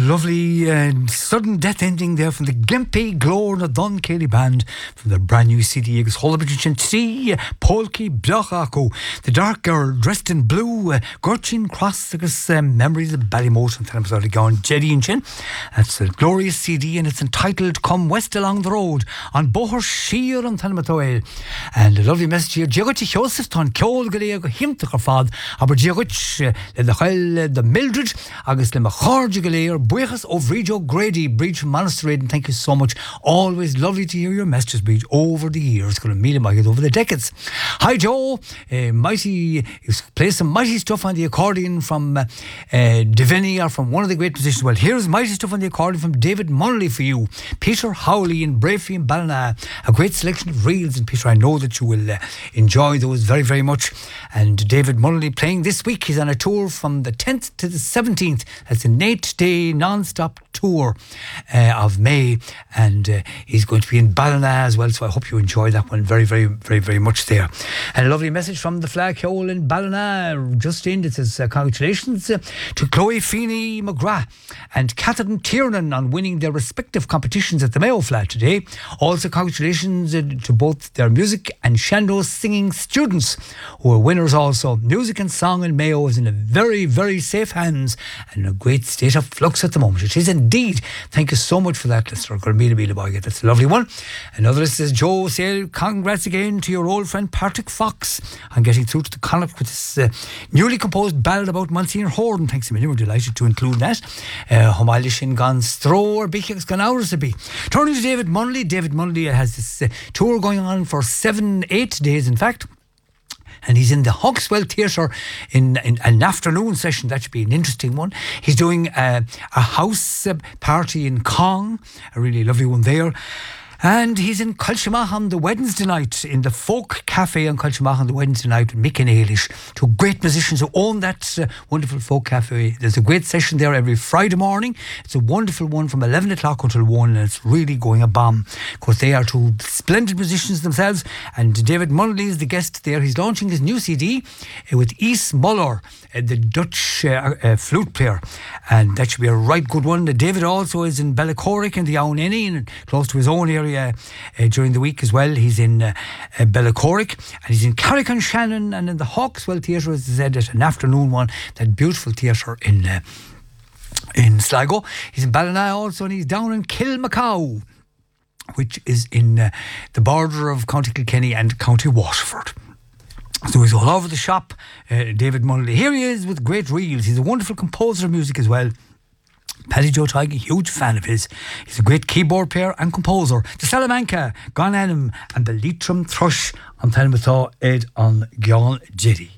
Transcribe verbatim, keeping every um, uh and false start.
lovely uh, sudden death ending there from the Gimpy Glór na Dun Kelly Band from their brand new C D agus Holabridge T Polky Blochaco, the dark girl dressed in blue, uh, Gurchin Cross agus um, Memories of Ballymote and Thelma Sorry Gone Jeddy and Chin. That's a glorious C D and it's entitled Come West Along the Road on Bohar Sheer and Thelma Toil. And a lovely message here, Jigotch Joseph Ton Kjol Galea Himtach Fad, aber Jigotch the Hell the Mildred agus le Macharge Galea Buchas of Regio Grady Bridge from Monastery, and thank you so much. Always lovely to hear your messages, Bridge, over the years. Going to meet him over the decades. Hi Joe, uh, mighty, he's played some mighty stuff on the accordion from uh, uh, Divinity or from one of the great musicians. Well, here's mighty stuff on the accordion from David Munnelly for you. Peter Howley in Brafey and Ballina. A great selection of reels, and Peter, I know that you will uh, enjoy those very, very much. And David Munnelly playing this week. He's on a tour from the tenth to the seventeenth. That's an eight-day non-stop tour uh, of May, and uh, he's going to be in Ballina as well, so I hope you enjoy that one very, very, very, very much there. And a lovely message from the Flag Hole in Ballina just in. It says uh, congratulations uh, to Chloe Feeney McGrath and Catherine Tiernan on winning their respective competitions at the Mayo Flat today. Also congratulations uh, to both their music and Shando singing students who are winners also. Music and song in Mayo is in a very, very safe hands and in a great state of flux at the moment. It is indeed. Thank you so much for that, listener. That's a lovely one. Another says, Joe, say congrats again to your old friend Patrick Fox on getting through to the Connacht with this uh, newly composed ballad about Monsignor Horden. Thanks a million. We're delighted to include that. Homalishin Gan Stro or Bichix Gan Hours to be. Turning to David Munnelly. David Munnelly has this uh, tour going on for seven, eight days, in fact. And he's in the Huxwell Theatre in, in an afternoon session. That should be an interesting one. He's doing uh, a house uh, party in Kong, a really lovely one there. And he's in Culchimach on the Wednesday night in the Folk Cafe on Culchimach on the Wednesday night with Mick and Eilish, two great musicians who own that uh, wonderful Folk Cafe. There's a great session there every Friday morning. It's a wonderful one from eleven o'clock until one, and it's really going a bomb. Of course, they are two splendid musicians themselves, and David Munnelly is the guest there. He's launching his new C D uh, with East Muller, uh, the Dutch uh, uh, flute player, and that should be a right good one. Uh, David also is in Bellacorrick in the Aunenny, and close to his own area. Uh, uh, during the week as well. He's in uh, uh, Bellacorrick, and he's in Carrick-on-Shannon, and in the Hawkswell Theatre, as I said, at an afternoon one, that beautiful theatre in uh, in Sligo. He's in Ballina also, and he's down in Kilmacow, which is in uh, the border of County Kilkenny and County Waterford. So he's all over the shop, uh, David Munnelly. Here he is with great reels. He's a wonderful composer of music as well. Paddy Joe Tiggy, huge fan of his. He's a great keyboard player and composer. The Salamanca, Gon Anam, and the Leitrim Thrush on Thelmathaw Ed on Gyan Jeddy.